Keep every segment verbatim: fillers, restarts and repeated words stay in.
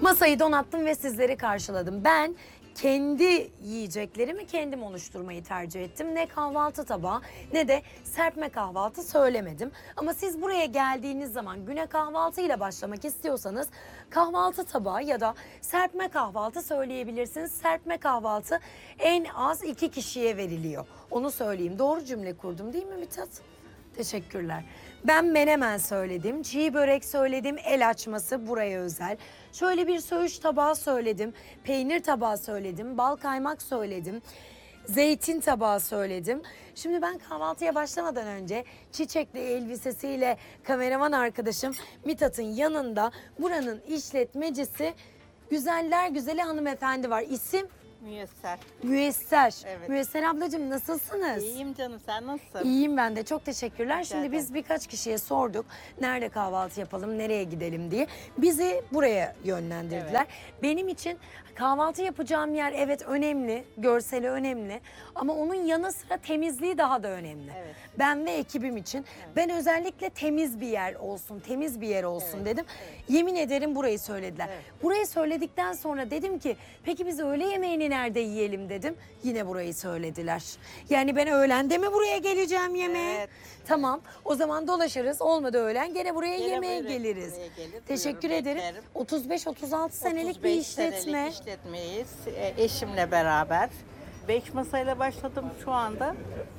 Masayı donattım ve sizleri karşıladım. Ben kendi yiyeceklerimi kendim oluşturmayı tercih ettim. Ne kahvaltı tabağı ne de serpme kahvaltı söylemedim. Ama siz buraya geldiğiniz zaman güne kahvaltıyla başlamak istiyorsanız kahvaltı tabağı ya da serpme kahvaltı söyleyebilirsiniz. Serpme kahvaltı en az iki kişiye veriliyor. Onu söyleyeyim. Doğru cümle kurdum değil mi Mithat? Teşekkürler. Ben menemen söyledim, çiğ börek söyledim, el açması buraya özel. Şöyle bir söğüş tabağı söyledim, peynir tabağı söyledim, bal kaymak söyledim, zeytin tabağı söyledim. Şimdi ben kahvaltıya başlamadan önce çiçekli elbisesiyle kameraman arkadaşım Mithat'ın yanında buranın işletmecisi Güzeller Güzeli hanımefendi var. İsim? Müyesser. Müyesser. Evet. Müyesser ablacığım nasılsınız? İyiyim canım, sen nasılsın? İyiyim ben de, çok teşekkürler. Rica Şimdi ederim. biz birkaç kişiye sorduk nerede kahvaltı yapalım, nereye gidelim diye. Bizi buraya yönlendirdiler. Benim için kahvaltı yapacağım yer evet önemli, görseli önemli ama onun yanı sıra temizliği daha da önemli. Evet. Ben ve ekibim için. Ben özellikle temiz bir yer olsun, temiz bir yer olsun Evet, dedim. Yemin ederim burayı söylediler. Evet. Burayı söyledikten sonra dedim ki peki biz öğle yemeğini nerede yiyelim dedim. Yine burayı söylediler. Yani ben öğlende mi buraya geleceğim yemeğe? Evet. Tamam, o zaman dolaşırız. Olmadı öğlen gene buraya Gene yemeğe buraya- geliriz. buraya gelir, Teşekkür buyurun, ederim. beklerim. otuz beş otuz altı senelik bir otuz beş işletme. senelik işletmeyiz. E, Eşimle beraber. Beş masayla başladım şu anda.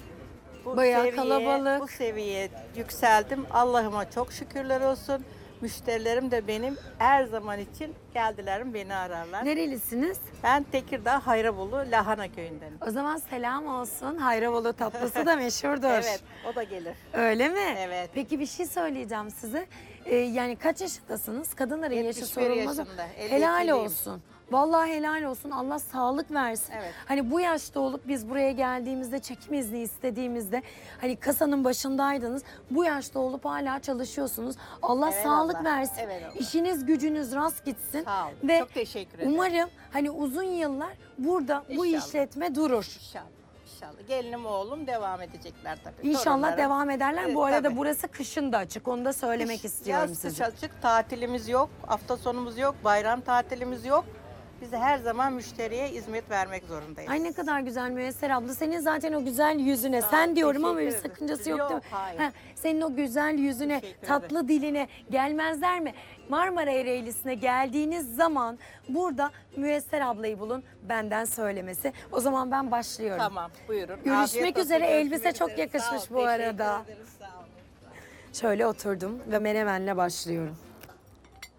Bu Bayağı kalabalık. Bu seviyeye yükseldim. Allah'ıma çok şükürler olsun. Müşterilerim de benim her zaman için geldiler, beni ararlar. Nerelisiniz? Ben Tekirdağ Hayrabolu Lahana köyündenim. O zaman selam olsun. Hayravolu tatlısı da meşhurdur. Evet, o da gelir. Öyle mi? Evet. Peki bir şey söyleyeceğim size. Ee, yani kaç yaşındasınız? Kadınların yaşı yetmiş bir sorulmaz. yaşında, elli Helal ikiliyim. olsun. Vallahi helal olsun. Allah sağlık versin. Evet. Hani bu yaşta olup biz buraya geldiğimizde çekim izni istediğimizde hani kasanın başındaydınız. Bu yaşta olup hala çalışıyorsunuz. Allah Evet sağlık Allah. versin. Evet Allah. İşiniz gücünüz rast gitsin. Sağ olun. Ve Çok teşekkür ederim. umarım hani uzun yıllar burada bu İnşallah. işletme durur. İnşallah. İnşallah. Gelinim oğlum devam edecekler tabii. İnşallah Torunlarım. devam ederler. Evet, Bu arada tabii. burası kışın da açık. Onu da söylemek Kış- istiyorum yaz, size. kış açık, tatilimiz yok, hafta sonumuz yok, bayram tatilimiz yok. Biz her zaman müşteriye hizmet vermek zorundayız. Ay ne kadar güzel Müyesser abla. Senin zaten o güzel yüzüne, Sağ ol, sen diyorum ama bir teşekkür ederim. sakıncası yok, Yok, değil mi? hayır. Ha, senin o güzel yüzüne, Teşekkür tatlı diline gelmezler mi? Marmara Ereğlisi'ne geldiğiniz zaman burada Müyesser ablayı bulun, benden söylemesi. O zaman ben başlıyorum. Tamam, buyurun. Görüşmek Afiyet olsun, üzere. görüşmek Elbise çok üzere. yakışmış Sağ ol, bu teşekkür arada. ederim, sağ olun. Şöyle oturdum ve menemenle başlıyorum.